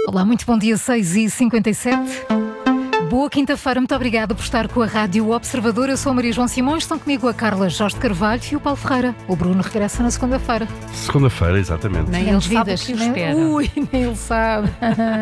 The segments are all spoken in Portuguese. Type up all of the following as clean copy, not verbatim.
Olá, muito bom dia, 6h57. Boa quinta-feira, muito obrigada por estar com a Rádio Observador. Eu sou a Maria João Simões, estão comigo a Carla Jorge de Carvalho e o Paulo Ferreira. O Bruno regressa na segunda-feira. Segunda-feira, exatamente. Nem ele sabe o que o espera. Nem ele sabe.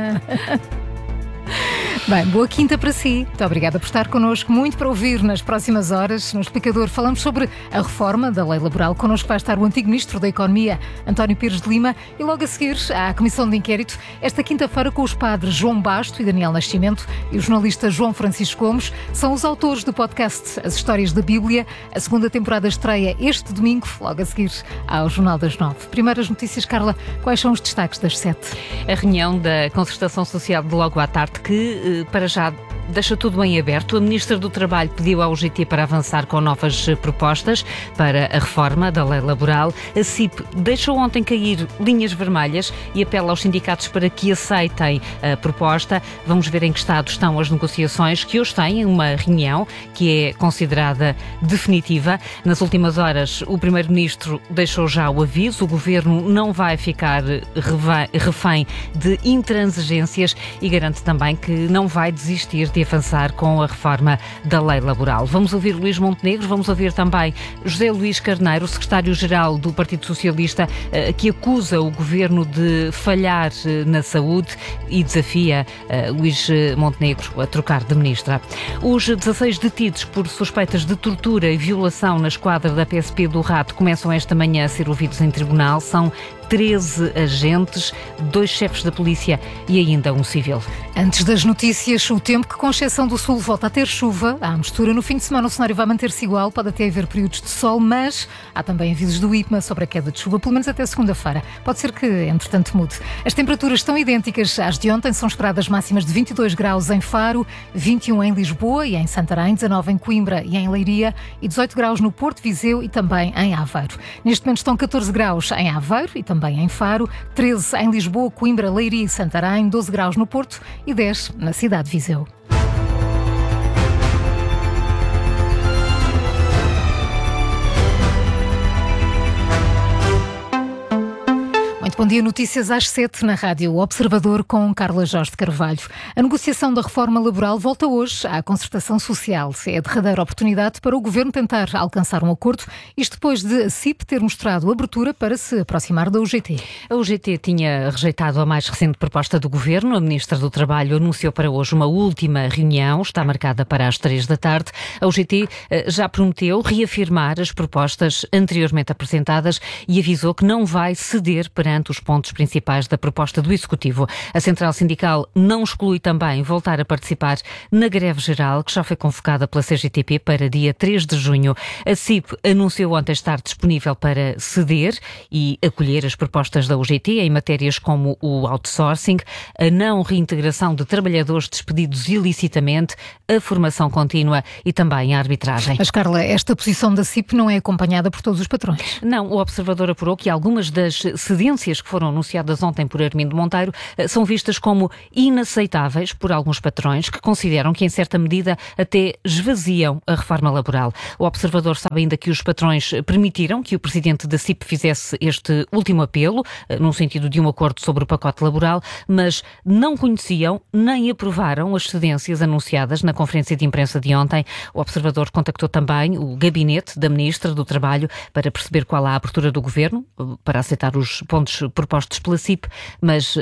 Bem, boa quinta para si. Muito obrigada por estar connosco. Muito para ouvir nas próximas horas. No Explicador falamos sobre a reforma da lei laboral. Connosco vai estar o antigo Ministro da Economia, António Pires de Lima. E logo a seguir, à Comissão de Inquérito, esta quinta-feira com os padres João Basto e Daniel Nascimento e o jornalista João Francisco Gomes. São os autores do podcast As Histórias da Bíblia. A segunda temporada estreia este domingo, logo a seguir ao Jornal das 9. Primeiras notícias, Carla, quais são os destaques das 7? A reunião da Concertação Social de logo à tarde, que para já deixa tudo em aberto. A Ministra do Trabalho pediu à UGT para avançar com novas propostas para a reforma da lei laboral. A CIP deixou ontem cair linhas vermelhas e apela aos sindicatos para que aceitem a proposta. Vamos ver em que estado estão as negociações, que hoje têm uma reunião que é considerada definitiva. Nas últimas horas, o Primeiro-Ministro deixou já o aviso. O Governo não vai ficar refém de intransigências e garante também que não vai desistir de avançar com a reforma da lei laboral. Vamos ouvir Luís Montenegro, vamos ouvir também José Luís Carneiro, secretário-geral do Partido Socialista, que acusa o Governo de falhar na saúde e desafia Luís Montenegro a trocar de ministra. Os 16 detidos por suspeitas de tortura e violação na esquadra da PSP do Rato começam esta manhã a ser ouvidos em tribunal. São 13 agentes, 2 chefes da polícia e ainda um civil. Antes das notícias, o tempo, que com exceção do sul volta a ter chuva. Há mistura no fim de semana, o cenário vai manter-se igual, pode até haver períodos de sol, mas há também avisos do IPMA sobre a queda de chuva, pelo menos até segunda-feira. Pode ser que, entretanto, mude. As temperaturas estão idênticas às de ontem, são esperadas máximas de 22 graus em Faro, 21 em Lisboa e em Santarém, 19 em Coimbra e em Leiria e 18 graus no Porto, Viseu e também em Aveiro. Neste momento estão 14 graus em Aveiro e também em Faro, 13 em Lisboa, Coimbra, Leiria e Santarém, 12 graus no Porto e 10 na cidade de Viseu. Muito bom dia, notícias às 7 na Rádio Observador com Carla Jorge de Carvalho. A negociação da reforma laboral volta hoje à concertação social. É a derradeira oportunidade para o Governo tentar alcançar um acordo, isto depois de a CIP ter mostrado abertura para se aproximar da UGT. A UGT tinha rejeitado a mais recente proposta do Governo. A Ministra do Trabalho anunciou para hoje uma última reunião, está marcada para as 3 da tarde. A UGT já prometeu reafirmar as propostas anteriormente apresentadas e avisou que não vai ceder perante os pontos principais da proposta do Executivo. A Central Sindical não exclui também voltar a participar na greve geral, que já foi convocada pela CGTP para dia 3 de junho. A CIP anunciou ontem estar disponível para ceder e acolher as propostas da UGT em matérias como o outsourcing, a não reintegração de trabalhadores despedidos ilicitamente, a formação contínua e também a arbitragem. Mas, Carla, esta posição da CIP não é acompanhada por todos os patrões? Não, o Observador apurou que algumas das cedências que foram anunciadas ontem por Armindo Monteiro são vistas como inaceitáveis por alguns patrões que consideram que, em certa medida, até esvaziam a reforma laboral. O Observador sabe ainda que os patrões permitiram que o presidente da CIP fizesse este último apelo, no sentido de um acordo sobre o pacote laboral, mas não conheciam nem aprovaram as cedências anunciadas na conferência de imprensa de ontem. O Observador contactou também o gabinete da Ministra do Trabalho para perceber qual a abertura do Governo para aceitar os pontos propostos pela CIP, mas